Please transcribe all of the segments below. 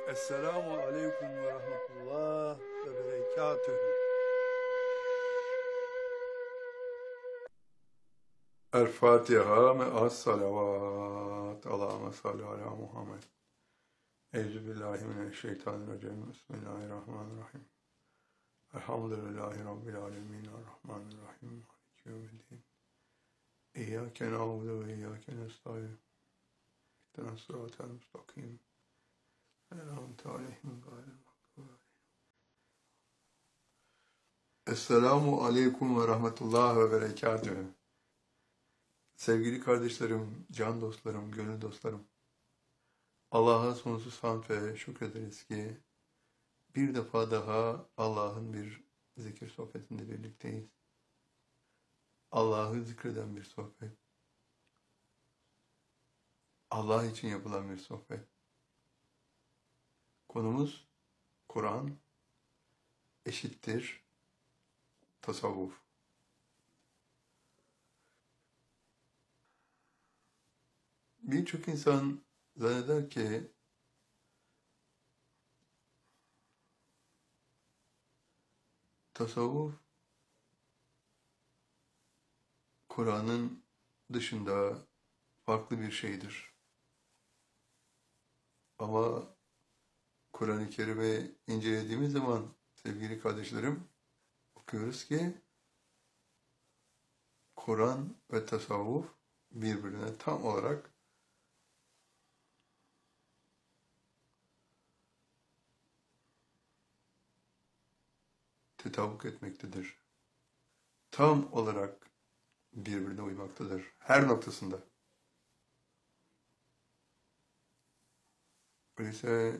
Esselamu aleyküm ve rahmetullah ve berekatühü. El Fatiha me'as salavat. Allahümme salli ala Muhammed. Euzubillahimineşşeytanirracim. Bismillahirrahmanirrahim. Elhamdülillahi Rabbil alemin. Errahmanirrahim. Maliki yevmiddin. İyyâke na'budu ve iyyâke nestaîn. İhdinas sıratal mustakim. En'amte aleyhim gayril mağdûbi aleyhim. Esselamu aleyküm ve rahmetullah ve berekatühü. Sevgili kardeşlerim, can dostlarım, gönül dostlarım, Allah'a sonsuz hamd ve şükrederiz ki bir defa daha Allah'ın bir zikir sohbetinde birlikteyiz. Allah'ı zikreden bir sohbet, Allah için yapılan bir sohbet. Konumuz Kur'an eşittir tasavvuf. Birçok insan zanneder ki tasavvuf Kur'an'ın dışında farklı bir şeydir. Ama Kur'an-ı Kerim'i incelediğimiz zaman sevgili kardeşlerim okuyoruz ki Kur'an ve tasavvuf birbirine tam olarak tetabuk etmektedir. Tam olarak birbirine uymaktadır. Her noktasında. Öyleyse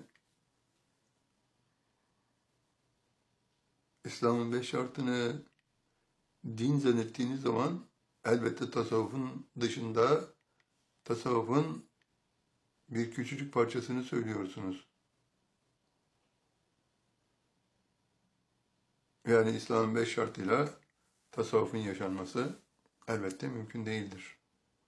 İslam'ın 5 şartını din zannettiğiniz zaman elbette tasavvufun dışında tasavvufun bir küçücük parçasını söylüyorsunuz. Yani İslam'ın 5 şartıyla tasavvufun yaşanması elbette mümkün değildir.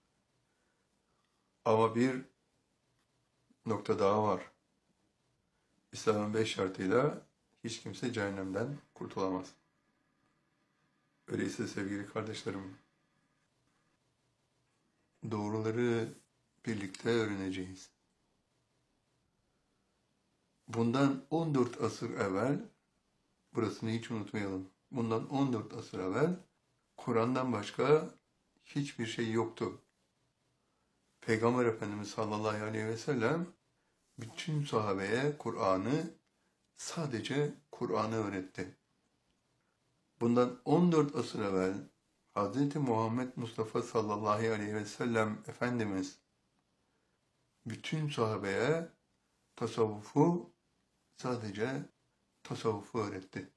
Ama bir nokta daha var. İslam'ın 5 şartıyla hiç kimse cehennemden kurtulamaz. Öyleyse sevgili kardeşlerim, doğruları birlikte öğreneceğiz. Bundan 14 asır evvel, burasını hiç unutmayalım, bundan 14 asır evvel Kur'an'dan başka hiçbir şey yoktu. Peygamber Efendimiz sallallahu aleyhi ve sellem bütün sahabeye sadece Kur'an'ı öğretti. Bundan 14 asır evvel Hz. Muhammed Mustafa sallallahu aleyhi ve sellem Efendimiz bütün sahabeye sadece tasavvufu öğretti.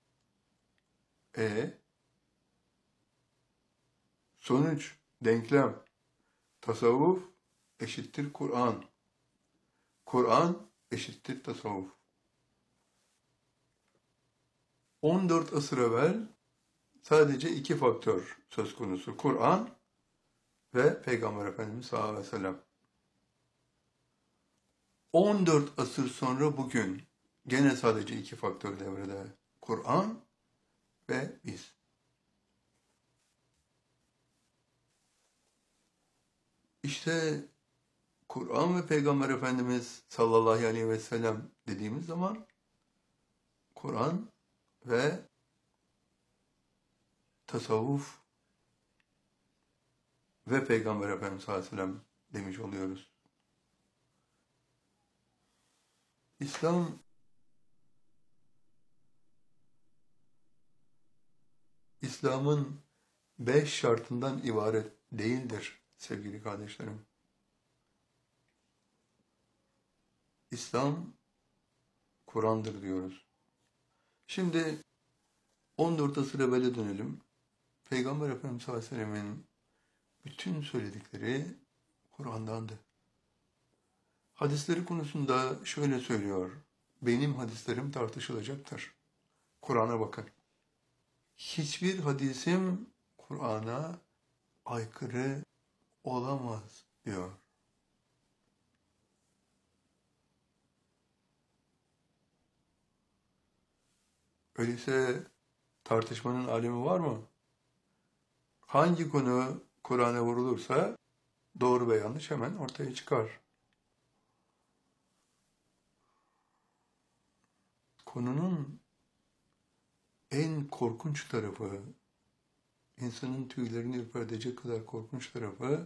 Sonuç, denklem, tasavvuf eşittir Kur'an. Kur'an eşittir tasavvuf. 14 asır evvel sadece 2 faktör söz konusu. Kur'an ve Peygamber Efendimiz sallallahu aleyhi ve sellem. 14 asır sonra bugün gene sadece 2 faktör devrede. Kur'an ve biz. İşte Kur'an ve Peygamber Efendimiz sallallahu aleyhi ve sellem dediğimiz zaman Kur'an ve tasavvuf ve Peygamber Efendimiz sallallahu aleyhi ve sellem demiş oluyoruz. İslam'ın 5 şartından ibaret değildir sevgili kardeşlerim. İslam Kur'an'dır diyoruz. Şimdi 14 asır evvele dönelim. Peygamber Efendimiz sallallahu aleyhi ve sellem'in bütün söyledikleri Kur'an'dandı. Hadisleri konusunda şöyle söylüyor. Benim hadislerim tartışılacaktır. Kur'an'a bakın. Hiçbir hadisim Kur'an'a aykırı olamaz diyor. Öyleyse tartışmanın alemi var mı? Hangi konu Kur'an'a vurulursa doğru ve yanlış hemen ortaya çıkar. Konunun en korkunç tarafı, insanın tüylerini ürpertecek kadar korkunç tarafı,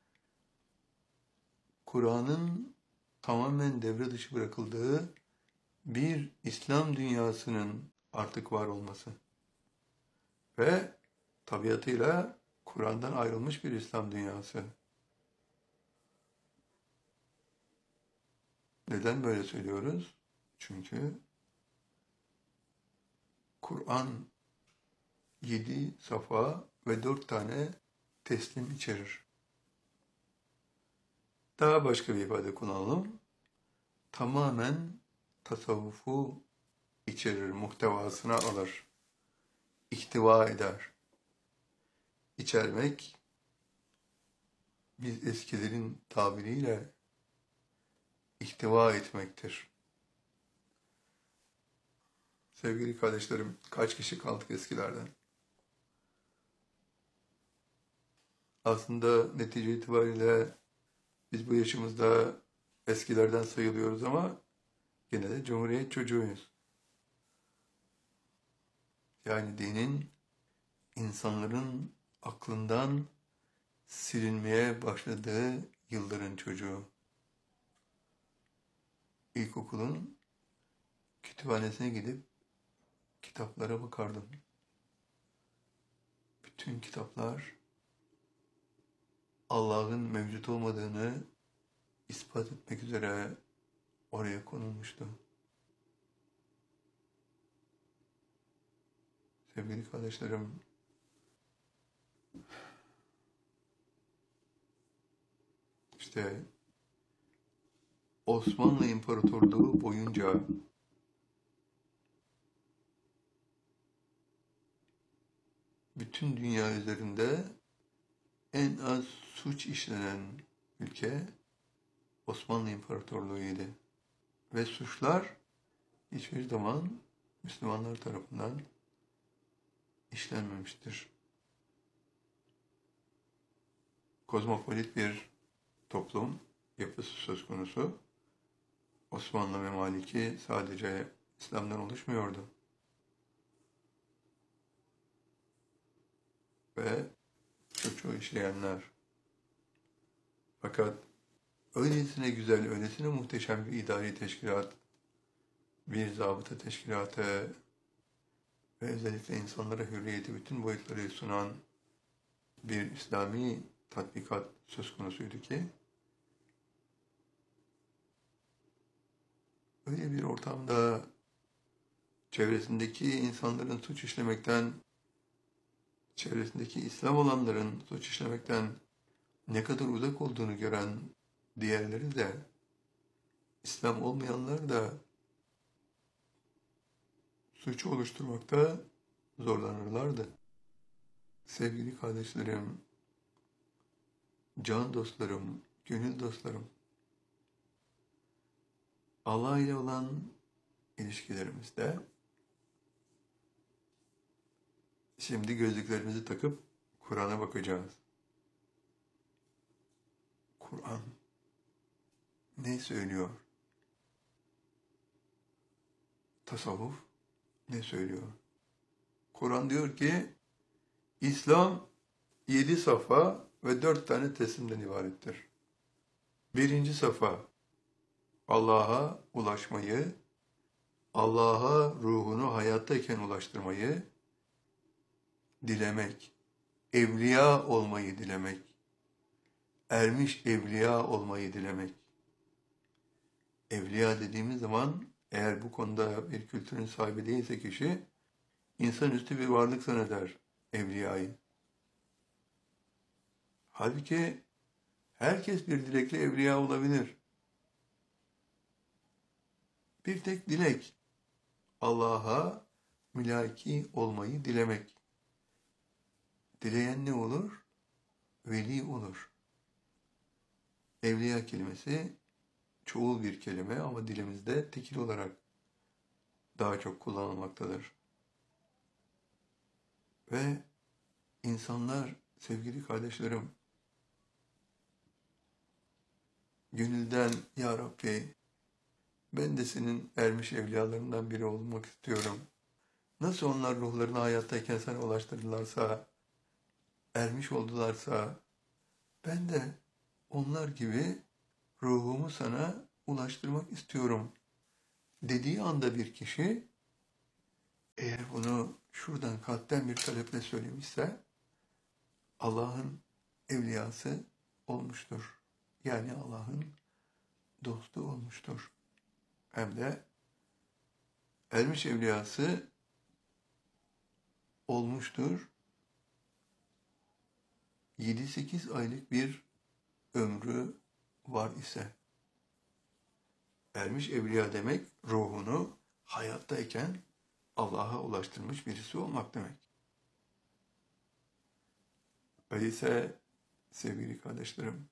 Kur'an'ın tamamen devre dışı bırakıldığı bir İslam dünyasının artık var olması ve tabiatıyla Kur'an'dan ayrılmış bir İslam dünyası. Neden böyle söylüyoruz? Çünkü Kur'an 7 safa ve 4 tane teslim içerir. Daha başka bir ifade kullanalım. Tamamen tasavvufu içerir, muhtevasına alır, ihtiva eder. İçermek, biz eskilerin tabiriyle ihtiva etmektir. Sevgili kardeşlerim, kaç kişi kaldık eskilerden? Aslında netice itibariyle biz bu yaşımızda eskilerden sayılıyoruz ama gene de Cumhuriyet çocuğuyuz. Yani dinin insanların aklından silinmeye başladığı yılların çocuğu. İlkokulun kütüphanesine gidip kitaplara bakardım. Bütün kitaplar Allah'ın mevcut olmadığını ispat etmek üzere oraya konulmuştu. Sevgili kardeşlerim, işte Osmanlı İmparatorluğu boyunca bütün dünya üzerinde en az suç işlenen ülke Osmanlı İmparatorluğu'ydu. Ve suçlar hiçbir zaman Müslümanlar tarafından işlenmemiştir. Kozmopolit bir toplum yapısı söz konusu. Osmanlı memaliki sadece İslam'dan oluşmuyordu. Ve suçu işleyenler. Fakat öylesine güzel, öylesine muhteşem bir idari teşkilat, bir zabıta teşkilatı ve özellikle insanlara hürriyeti bütün boyutları sunan bir İslami tatbikat söz konusuydu ki, öyle bir ortamda çevresindeki insanların suç işlemekten, çevresindeki İslam olanların suç işlemekten ne kadar uzak olduğunu gören diğerleri de, İslam olmayanlar da suçu oluşturmakta zorlanırlardı. Sevgili kardeşlerim, can dostlarım, gönül dostlarım, Allah ile olan ilişkilerimizde şimdi gözlüklerimizi takıp Kur'an'a bakacağız. Kur'an ne söylüyor? Tasavvuf ne söylüyor? Kur'an diyor ki İslam 7 safa ve 4 tane teslimden ibarettir. Birinci safa Allah'a ulaşmayı, Allah'a ruhunu hayattayken ulaştırmayı dilemek, evliya olmayı dilemek, ermiş evliya olmayı dilemek. Evliya dediğimiz zaman eğer bu konuda bir kültürün sahibi değilse kişi, insanüstü bir varlık zanneder evliyayı. Halbuki herkes bir dilekle evliya olabilir. Bir tek dilek, Allah'a mülaki olmayı dilemek. Dileyen ne olur? Veli olur. Evliya kelimesi çoğul bir kelime ama dilimizde tekil olarak daha çok kullanılmaktadır. Ve insanlar, sevgili kardeşlerim, gönülden ya Rabbi, ben de senin ermiş evliyalarından biri olmak istiyorum. Nasıl onlar ruhlarını hayattayken sana ulaştırdılarsa, ermiş oldularsa, ben de onlar gibi ruhumu sana ulaştırmak istiyorum dediği anda bir kişi, eğer bunu şuradan kalpten bir taleple söylemişse, Allah'ın evliyası olmuştur. Yani Allah'ın dostu olmuştur. Hem de ermiş evliyası olmuştur. 7-8 aylık bir ömrü var ise. Ermiş evliya demek ruhunu hayattayken Allah'a ulaştırmış birisi olmak demek. Öyleyse sevgili kardeşlerim,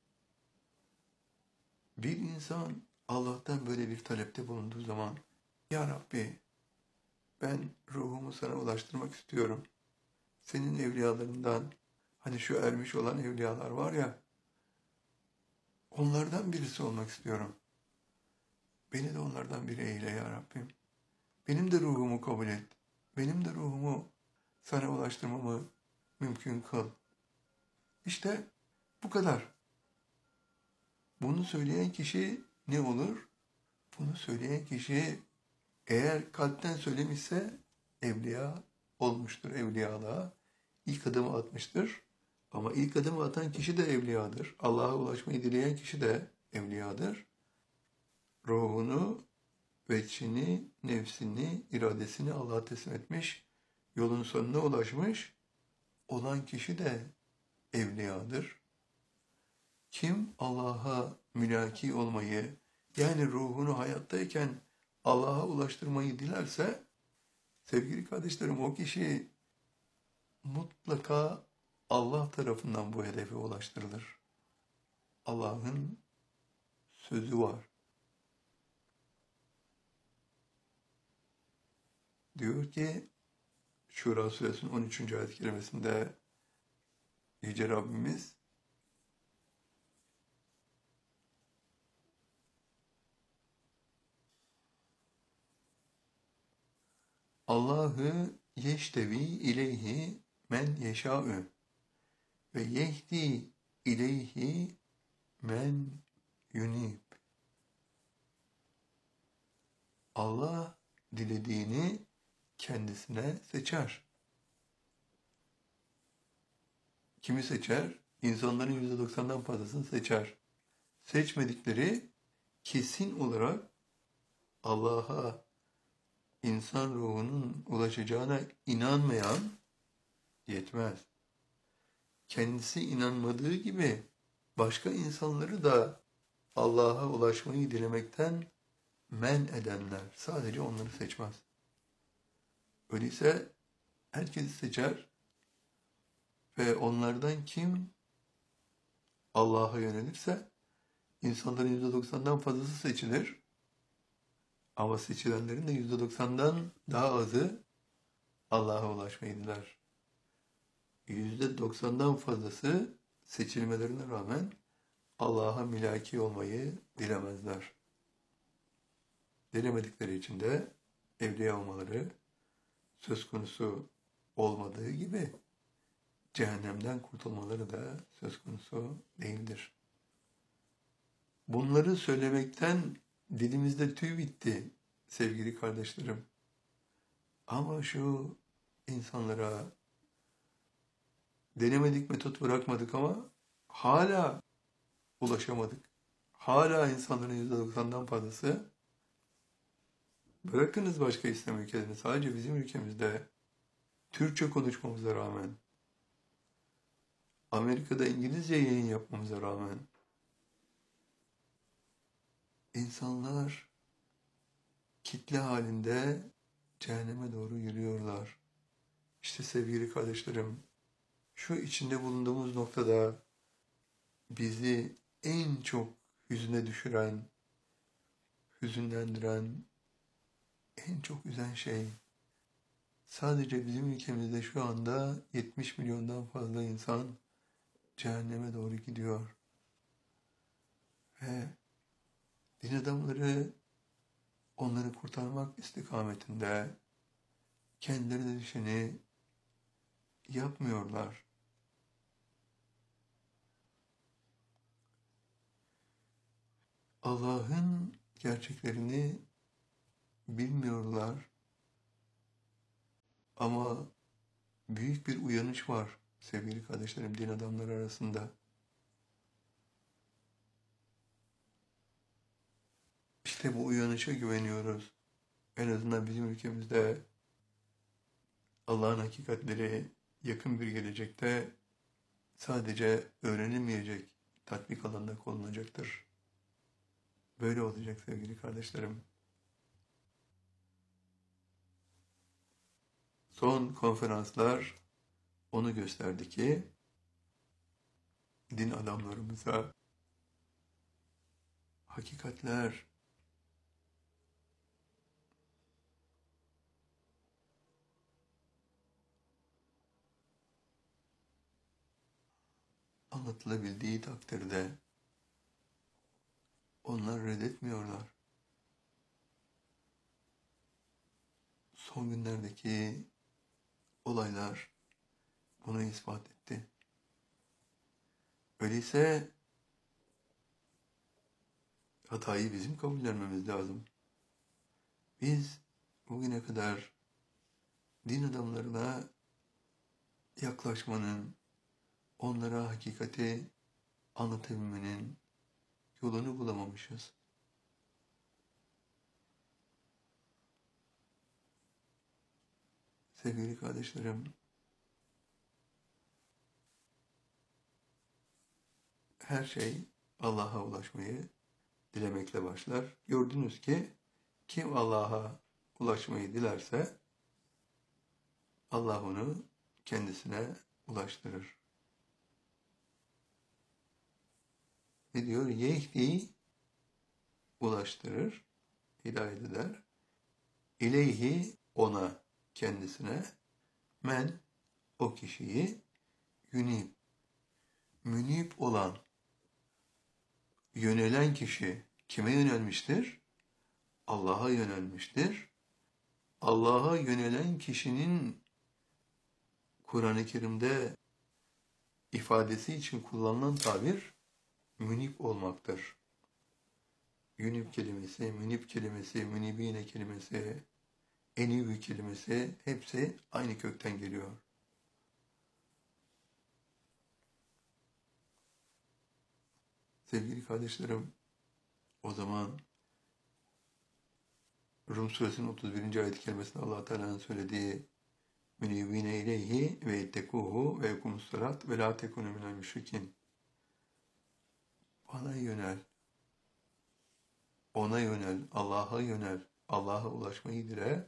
bir insan Allah'tan böyle bir talepte bulunduğu zaman, ya Rabbi, ben ruhumu sana ulaştırmak istiyorum. Senin evliyalarından, hani şu ermiş olan evliyalar var ya, onlardan birisi olmak istiyorum. Beni de onlardan biri eyle ya Rabbim. Benim de ruhumu kabul et. Benim de ruhumu sana ulaştırmamı mümkün kıl. İşte bu kadar. Bunu söyleyen kişi ne olur? Bunu söyleyen kişi eğer kalpten söylemişse evliya olmuştur, evliyalığa. İlk adımı atmıştır. Ama ilk adımı atan kişi de evliyadır. Allah'a ulaşmayı dileyen kişi de evliyadır. Ruhunu, veçhini, nefsini, iradesini Allah'a teslim etmiş, yolun sonuna ulaşmış olan kişi de evliyadır. Kim Allah'a mülaki olmayı, yani ruhunu hayattayken Allah'a ulaştırmayı dilerse, sevgili kardeşlerim, o kişi mutlaka Allah tarafından bu hedefe ulaştırılır. Allah'ın sözü var. Diyor ki, Şura suresinin 13. ayet-i kerimesinde Yüce Rabbimiz, Allahü yeştevi ileyhi men yeşâ'ü ve yehdi ileyhi men yunib. Allah dilediğini kendisine seçer. Kimi seçer? İnsanların %90'dan fazlasını seçer. Seçmedikleri kesin olarak Allah'a insan ruhunun ulaşacağına inanmayan yetmez. Kendisi inanmadığı gibi başka insanları da Allah'a ulaşmayı dilemekten men edenler sadece onları seçmez. Öyleyse herkesi seçer ve onlardan kim Allah'a yönelirse insanların %90'dan fazlası seçilir. Ama seçilenlerin de %90'dan daha azı Allah'a ulaşmayı diler. %90'dan fazlası seçilmelerine rağmen Allah'a mülaki olmayı dilemezler. Dilemedikleri için de evliya olmaları söz konusu olmadığı gibi cehennemden kurtulmaları da söz konusu değildir. Bunları söylemekten dilimizde tüy bitti sevgili kardeşlerim. Ama şu insanlara denemedik, metot bırakmadık ama hala ulaşamadık. Hala insanların %90'dan fazlası, bırakınız başka İslam ülkelerini, sadece bizim ülkemizde Türkçe konuşmamıza rağmen, Amerika'da İngilizce yayın yapmamıza rağmen insanlar kitle halinde cehenneme doğru yürüyorlar. İşte sevgili kardeşlerim, şu içinde bulunduğumuz noktada bizi en çok hüzne düşüren, hüzünlendiren, en çok üzen şey, Sadece bizim ülkemizde şu anda 70 milyondan fazla insan cehenneme doğru gidiyor. Ve din adamları onları kurtarmak istikametinde kendileri düşeni yapmıyorlar. Allah'ın gerçeklerini bilmiyorlar ama büyük bir uyanış var sevgili kardeşlerim din adamları arasında. İşte bu uyanışa güveniyoruz. En azından bizim ülkemizde Allah'ın hakikatleri yakın bir gelecekte sadece öğrenilmeyecek, tatbik alanında konulacaktır. Böyle olacak sevgili kardeşlerim. Son konferanslar onu gösterdi ki din adamlarımıza hakikatler anlatılabildiği takdirde onlar reddetmiyorlar. Son günlerdeki olaylar bunu ispat etti. Öyleyse hatayı bizim kabullenmemiz lazım. Biz bugüne kadar din adamlarına yaklaşmanın, onlara hakikati anlatabilmenin yolunu bulamamışız. Sevgili kardeşlerim, her şey Allah'a ulaşmayı dilemekle başlar. Gördünüz ki kim Allah'a ulaşmayı dilerse Allah onu kendisine ulaştırır. Ne diyor? Yehdi ulaştırır, hidayet eder. İleyhi ona, kendisine, men o kişiyi yünib, münib olan, yönelen kişi kime yönelmiştir? Allah'a yönelmiştir. Allah'a yönelen kişinin Kur'an-ı Kerim'de ifadesi için kullanılan tabir münib olmaktır. Yünib kelimesi, münib kelimesi, münibine kelimesi, enivü kelimesi hepsi aynı kökten geliyor. Sevgili kardeşlerim, o zaman Rum suresinin 31. ayet-i kerimesinde Allah Teala'nın söylediği münibine ileyhi ve ittekuhu ve yekumussalat ve la tekunu minel müşrikin. Bana yönel, ona yönel, Allah'a yönel, Allah'a ulaşmayı dile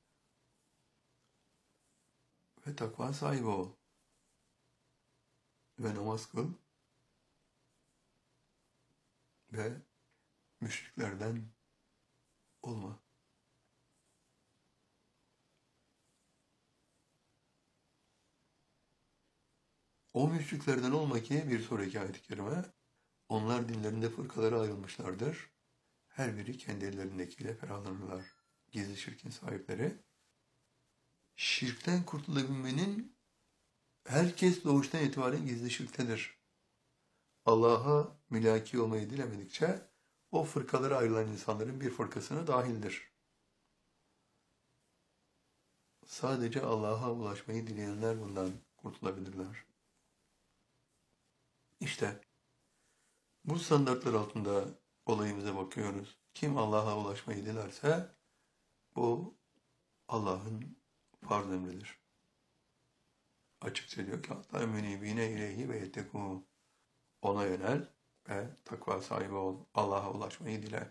ve takva sahibi ol ve namaz kıl ve müşriklerden olma. O müşriklerden olma ki bir sonraki ayet-i kerime, onlar dinlerinde fırkalara ayrılmışlardır. Her biri kendi ellerindekiyle ferahlanırlar. Gizli şirkin sahipleri. Şirkten kurtulabilmenin herkes doğuştan itibaren gizli şirktedir. Allah'a mülaki olmayı dilemedikçe o fırkalara ayrılan insanların bir fırkasına dahildir. Sadece Allah'a ulaşmayı dileyenler bundan kurtulabilirler. İşte bu standartlar altında olayımıza bakıyoruz. Kim Allah'a ulaşmayı dilerse bu Allah'ın farz emridir. Açıkça diyor ki hatta münibine ileyhi ve yettekû. Ona yönel ve takva sahibi ol. Allah'a ulaşmayı dile.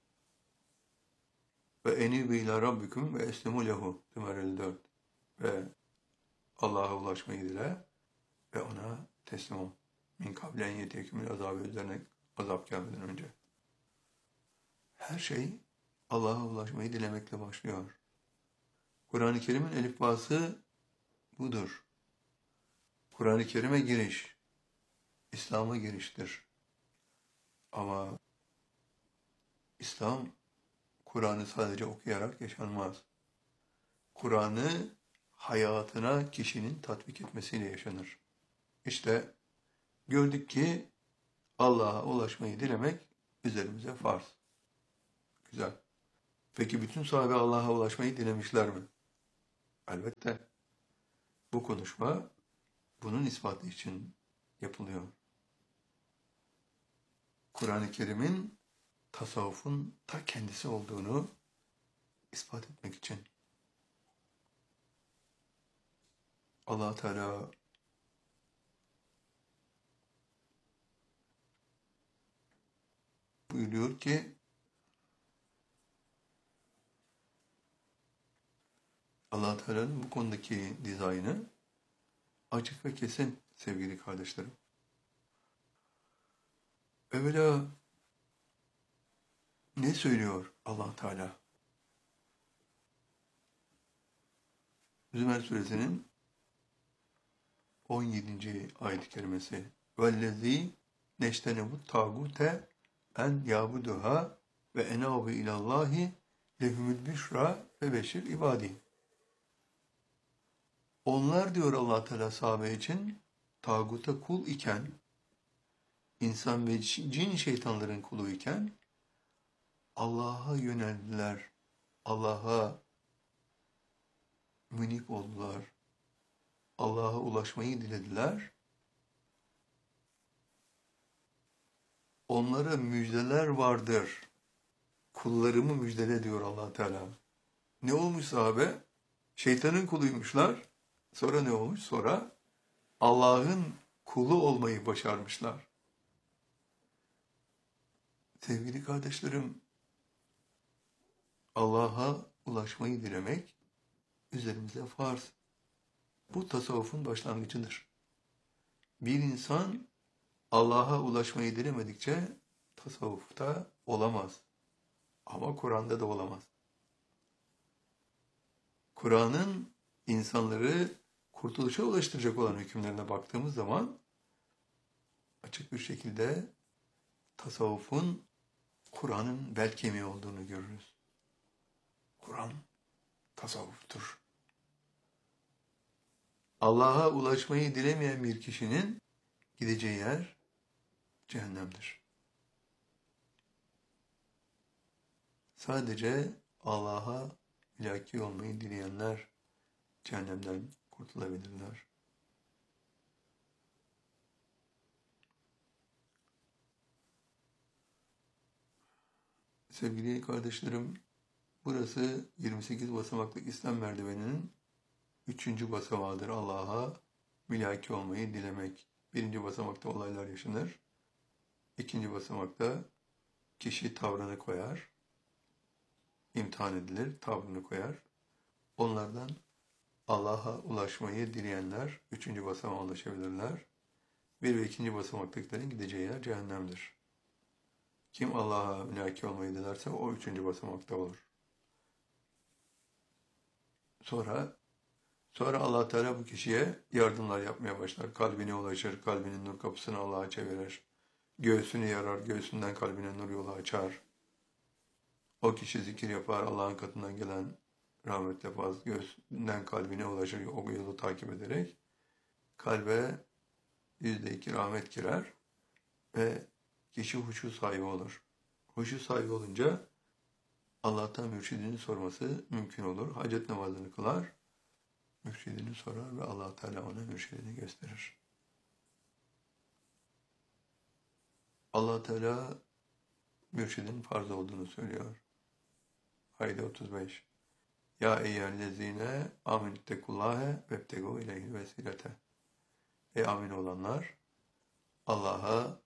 Ve enîbû ilâ rabbikum ve eslemû lehu. Zümer 54. Ve Allah'a ulaşmayı dile ve ona teslim ol. Min kablen yetekümül azabı, üzerine azap gelmeden önce. Her şey Allah'a ulaşmayı dilemekle başlıyor. Kur'an-ı Kerim'in elifbası budur. Kur'an-ı Kerim'e giriş, İslam'a giriştir. Ama İslam, Kur'an'ı sadece okuyarak yaşanmaz. Kur'an'ı hayatına kişinin tatbik etmesiyle yaşanır. İşte gördük ki Allah'a ulaşmayı dilemek üzerimize farz. Güzel. Peki bütün sahabe Allah'a ulaşmayı dilemişler mi? Elbette. Bu konuşma bunun ispatı için yapılıyor. Kur'an-ı Kerim'in tasavvufun ta kendisi olduğunu ispat etmek için. Allah Teala buyuruyor ki Allah Teala'nın bu konudaki dizaynı açık ve kesin sevgili kardeşlerim. Evvela ne söylüyor Allah Teala? Zümer suresinin 17. ayet-i kerimesi. Vellezî neştenebut tâgûte en yâbuduhâ ve enâbu ilallâhi lehumul büşra ve beşir ibâdî. Onlar diyor Allah Teala sahabe için tağuta kul iken, insan ve cin şeytanların kulu iken Allah'a yöneldiler. Allah'a münip oldular. Allah'a ulaşmayı dilediler. Onlara müjdeler vardır. Kullarımı müjdele diyor Allah Teala. Ne olmuş sahabe? Şeytanın kuluymuşlar. Sonra ne olmuş? Sonra Allah'ın kulu olmayı başarmışlar. Sevgili kardeşlerim, Allah'a ulaşmayı dilemek üzerimize farz. Bu tasavvufun başlangıcıdır. Bir insan Allah'a ulaşmayı dilemedikçe tasavvufta olamaz. Ama Kur'an'da da olamaz. Kur'an'ın insanları kurtuluşa ulaştıracak olan hükümlerine baktığımız zaman açık bir şekilde tasavvufun Kur'an'ın bel kemiği olduğunu görürüz. Kur'an tasavvuftur. Allah'a ulaşmayı dilemeyen bir kişinin gideceği yer cehennemdir. Sadece Allah'a ilaki olmayı dileyenler cehennemden kurtulabilirler. Sevgili kardeşlerim, burası 28 basamaklı İslam merdiveninin 3. basamağıdır. Allah'a ilaki olmayı dilemek. 1. basamakta olaylar yaşanır. 2. basamakta kişi tavrını koyar. İmtihan edilir, tavrını koyar. Onlardan Allah'a ulaşmayı dileyenler 3. basamağa ulaşabilirler. 1 ve 2. basamaktakilerin gideceği yer cehennemdir. Kim Allah'a mülaki olmayı dilerse o 3. basamakta olur. Sonra Allah Teala bu kişiye yardımlar yapmaya başlar. Kalbine ulaşır, kalbinin nur kapısını Allah'a çevirir. Göğsünü yarar, göğsünden kalbine nur yolu açar. O kişi zikir yapar, Allah'ın katından gelen rahmetle fazla göğsünden kalbine ulaşır, o yolu takip ederek kalbe %2 rahmet girer ve kişi huşu sahibi olur. Huşu sahibi olunca Allah'tan mürşidini sorması mümkün olur. Hacet namazını kılar, mürşidini sorar ve Allah Teala ona mürşidini gösterir. Allah Teala mürşidin farz olduğunu söylüyor. Haydi 35. Ya eyyühellezine amenüttekullâhe vebtegû ileyhil vesilete. Ey amin olanlar, Allah'a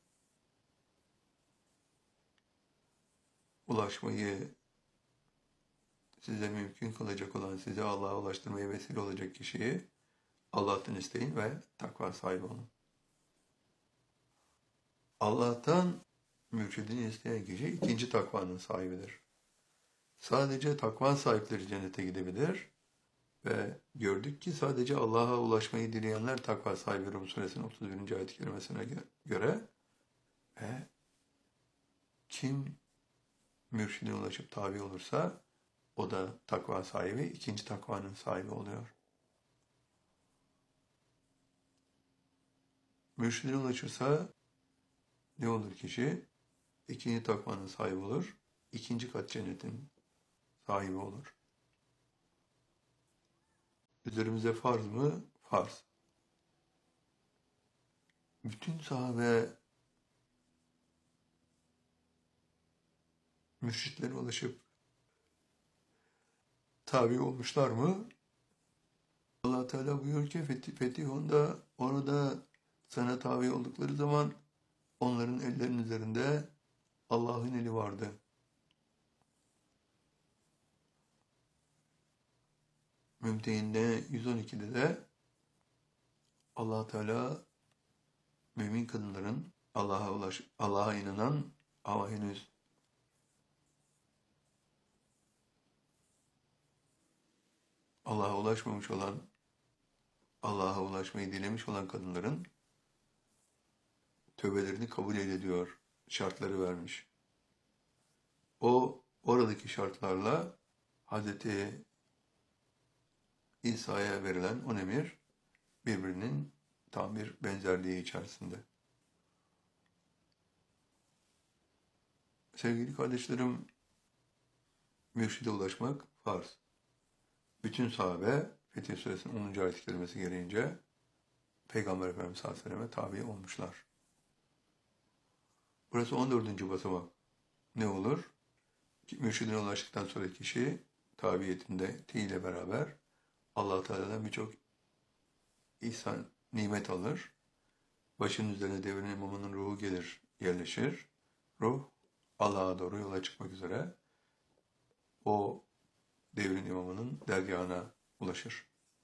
ulaşmayı size mümkün kılacak olan, size Allah'a ulaştırmaya vesile olacak kişiyi Allah'tan isteyin ve takva sahibi olun. Allah'tan mürşidini isteyen kişi ikinci takvanın sahibidir. Sadece takva sahipleri cennete gidebilir. Ve gördük ki sadece Allah'a ulaşmayı dileyenler takva sahibi. Rum suresinin 31. ayet-i kerimesine göre ve kim mürşidine ulaşıp tabi olursa o da takva sahibi, ikinci takvanın sahibi oluyor. Mürşidine ulaşırsa ne olur kişi? İkinci takvanın sahibi olur, ikinci kat cennetin sahibi olur. Üzerimize farz mı? Farz. Bütün sahabe mürşitlere ulaşıp tabi olmuşlar mı? Allah Teala buyuruyor ki Fetihun'da orada sana tabi oldukları zaman onların ellerinin üzerinde Allah'ın eli vardı. Mümtehinde 112'de de Allah Teala mümin kadınların Allah'a inanan ama henüz Allah'a ulaşmamış olan, Allah'a ulaşmayı dilemiş olan kadınların tövbelerini kabul ediyor, şartları vermiş. O oradaki şartlarla Hazreti İsa'ya verilen on emir birbirinin tam bir benzerliği içerisinde. Sevgili kardeşlerim, mürşide ulaşmak farz. Bütün sahabe Fetih Suresinin 10. ayet-i kerimesi gereğince Peygamber Efendimiz sallallahu aleyhi ve selleme tabi olmuşlar. Burası 14. basamak. Ne olur? Mürşidine ulaştıktan sonra kişi tabiyetinde ile beraber Allah Teala'dan birçok ihsan, nimet alır. Başının üzerine devrin imamının ruhu gelir, yerleşir. Ruh Allah'a doğru yola çıkmak üzere o devrin imamının dergahına ulaşır.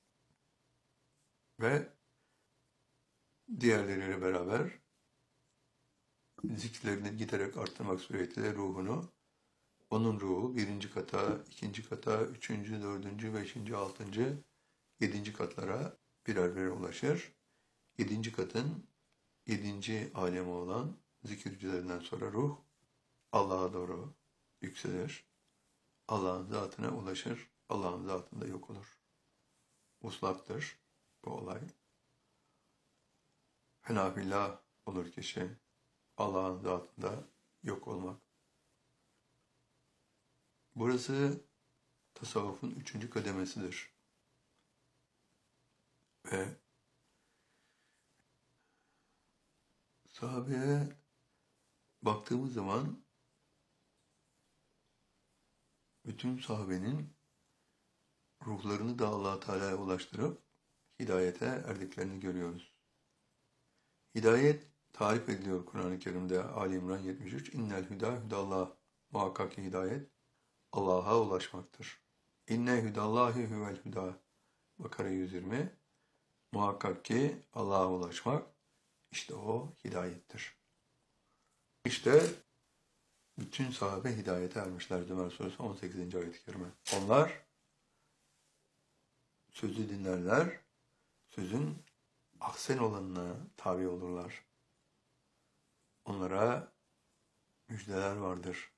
Ve diğerleriyle beraber zikirlerini giderek arttırmak suretiyle ruhunu, onun ruhu birinci kata, ikinci kata, üçüncü, dördüncü, beşinci, altıncı, yedinci katlara birer birer ulaşır. Yedinci katın yedinci alemi olan zikircilerinden sonra ruh Allah'a doğru yükselir. Allah'ın zatına ulaşır. Allah'ın zatında yok olur. Uslaktır bu olay. Fenafillah olur kişi. Allah'ın zatında yok olmak. Burası tasavvufun 3. kademesidir. Ve sahabeye baktığımız zaman bütün sahabenin ruhlarını da Allah Teala'ya ulaştırıp hidayete erdiklerini görüyoruz. Hidayet tarif ediliyor Kur'an-ı Kerim'de Ali İmran 73. İnnel hüdâ hüdallah. Muhakkak ki hidayet Allah'a ulaşmaktır. İnne hüdallâhi huvel hüdâ. Bakara 120. Muhakkak ki Allah'a ulaşmak işte o hidayettir. İşte bütün sahabe hidayete ermişler. Zümer Suresi 18. ayet-i kerime. Onlar sözü dinlerler, sözün ahsen olanına tabi olurlar. Onlara müjdeler vardır.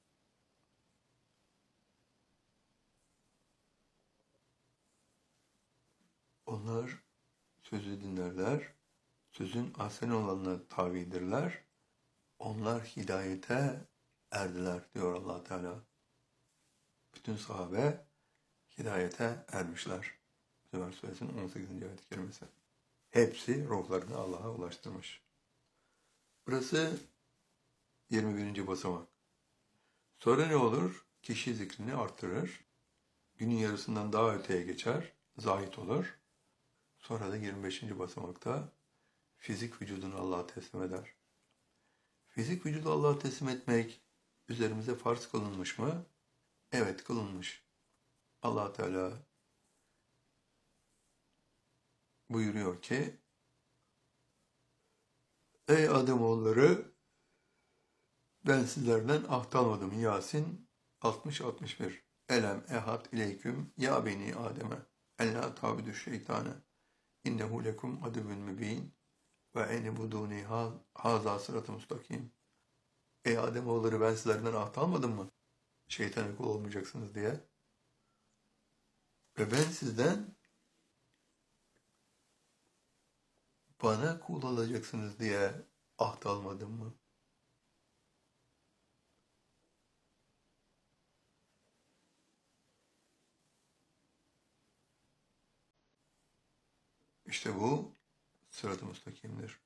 Onlar sözü dinlerler, sözün ahsen olanına tabidirler. Onlar hidayete erdiler diyor Allah Teala. Bütün sahabe hidayete ermişler. Zümer Suresinin 18. ayet-i kerimesi. Hepsi ruhlarını Allah'a ulaştırmış. Burası 21. basamak. Sonra ne olur? Kişi zikrini arttırır. Günün yarısından daha öteye geçer. Zahit olur. Sonra da 25. basamakta fizik vücudunu Allah'a teslim eder. Fizik vücudu Allah'a teslim etmek üzerimize farz kılınmış mı? Evet, kılınmış. Allah Teala buyuruyor ki ey Ademoğulları ben sizlerden ahd almadım. Yasin 60-61 Elem ehad ileyküm ya beni Adem'e en la tabudu şeytane innehu lekum aduvun mübin ve enibuduni haza sıratı mustakim. Ey Ademoğulları, ben sizlerden ahd almadım mı? Şeytana kul olmayacaksınız diye. Ve ben sizden bana kul olacaksınız diye ahd almadım mı? İşte bu sırat-ı müstakimdir.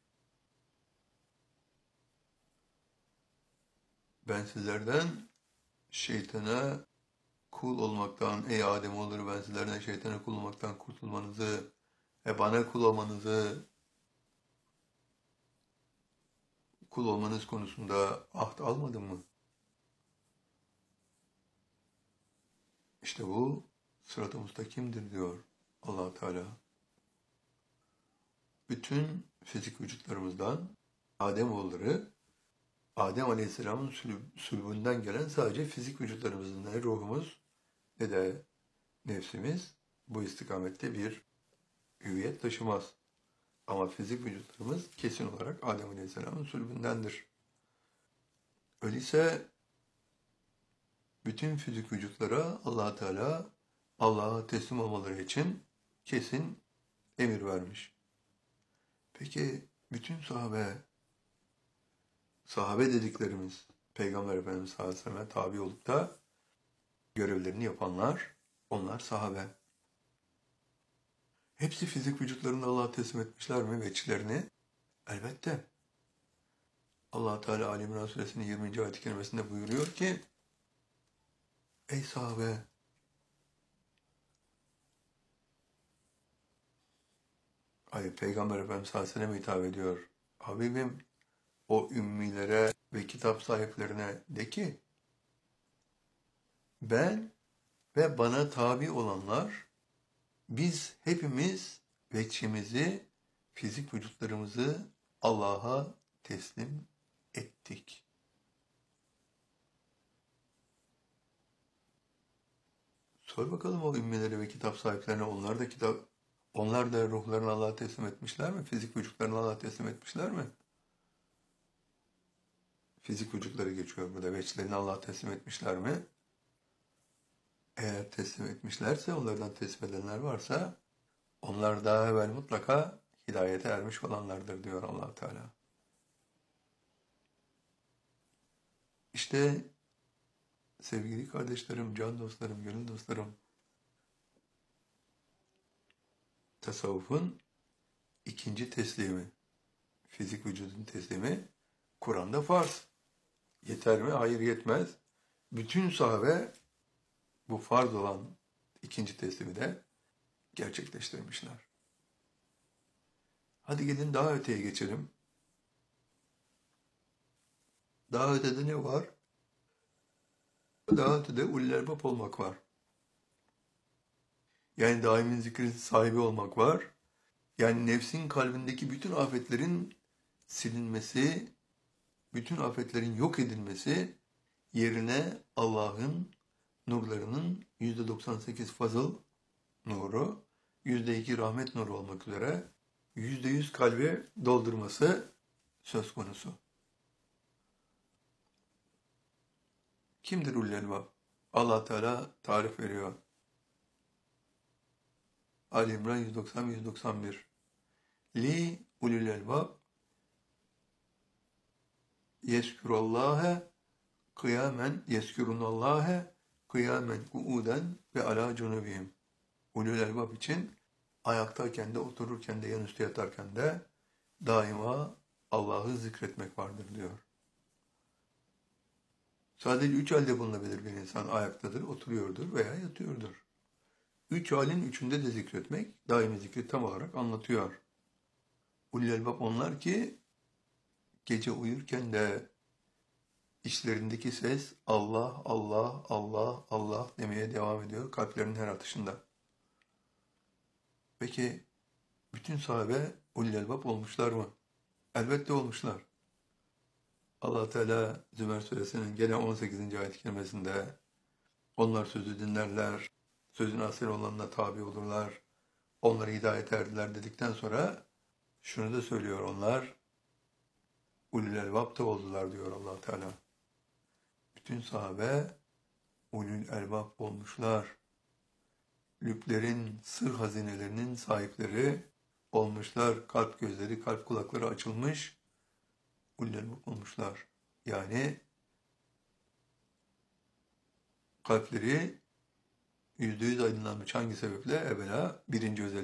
Ben sizlerden şeytana kul olmaktan, ey Ademoğulları, ben sizlerden şeytana kul olmaktan kurtulmanızı ve bana kul olmanızı, kul olmanız konusunda ahd almadım mı? İşte bu sırat-ı müstakimdir diyor Allah Teala. Bütün fizik vücutlarımızdan Ademoğulları, Adem Aleyhisselam'ın sülbünden gelen sadece fizik vücutlarımızın ne ruhumuz ne de nefsimiz bu istikamette bir hüviyet taşımaz. Ama fizik vücutlarımız kesin olarak Adem Aleyhisselam'ın sülbündendir. Öyleyse bütün fizik vücutlara Allah Teala Allah'a teslim olmaları için kesin emir vermiş. Peki bütün sahabe dediklerimiz, Peygamber Efendimiz sallallahu aleyhi ve sellem'e tabi olup da görevlerini yapanlar, onlar sahabe. Hepsi fizik vücutlarını Allah'a teslim etmişler mi veçlerini? Elbette. Allah Teala Ali İmran Suresinin 20. ayet-i kerimesinde buyuruyor ki, ey sahabe, Peygamber Efendimiz sallallahu aleyhi ve sellem'e hitap ediyor. Habibim, o ümmilere ve kitap sahiplerine de ki, ben ve bana tabi olanlar, biz hepimiz veçimizi, fizik vücutlarımızı Allah'a teslim ettik. Sor bakalım o ümmelere ve kitap sahiplerine, onlar da ruhlarını Allah'a teslim etmişler mi? Fizik vücutlarını Allah'a teslim etmişler mi? Fizik vücutları geçiyor burada. Veçlerini Allah'a teslim etmişler mi? Eğer teslim etmişlerse, onlardan teslim edenler varsa, onlar daha evvel mutlaka hidayete ermiş olanlardır diyor Allah Teala. İşte sevgili kardeşlerim, can dostlarım, gönül dostlarım, tasavvufun ikinci teslimi, fizik vücudun teslimi, Kur'an'da farz. Yeter mi? Hayır, yetmez. Bütün sahabe bu farz olan ikinci teslimi de gerçekleştirmişler. Hadi gelin daha öteye geçelim. Daha ötede ne var? Daha ötede ulul albab olmak var. Yani daimin zikrin sahibi olmak var. Yani nefsin kalbindeki bütün afetlerin silinmesi, bütün afetlerin yok edilmesi, yerine Allah'ın nurlarının %98 fazıl nuru, %2 rahmet nuru olmak üzere %100 kalbi doldurması söz konusu. Kimdir ulul albab? Allah Teala tarif veriyor. Ali İmran 190-191. Li ulul albab yeskürunallâhe kıyamen kuuden ve alâ cunubihim. Ulul albab için ayaktayken de, otururken de, yanüstü yatarken de daima Allah'ı zikretmek vardır diyor. Sadece üç halde bulunabilir bir insan: ayaktadır, oturuyordur veya yatıyordur. Üç halin üçünde de zikretmek, daimi zikri tam olarak anlatıyor. Ulul albab onlar ki gece uyurken de içlerindeki ses Allah, Allah, Allah, Allah demeye devam ediyor kalplerinin her atışında. Peki bütün sahabe ulul albab olmuşlar mı? Elbette olmuşlar. Allah Teala Zümer Suresinin gene 18. ayet-i kerimesinde Onlar sözü dinlerler, sözün asıl olanına tabi olurlar, onları hidayet erdiler dedikten sonra şunu da söylüyor onlar, ulul elbab da oldular diyor Allah Teala. Bütün sahabe ulul elbab olmuşlar. Lüblerin, sır hazinelerinin sahipleri olmuşlar. Kalp gözleri, kalp kulakları açılmış, ulul elbab olmuşlar. Yani kalpleri %100 aydınlanmış. Hangi sebeple? Evvela birinci özellik.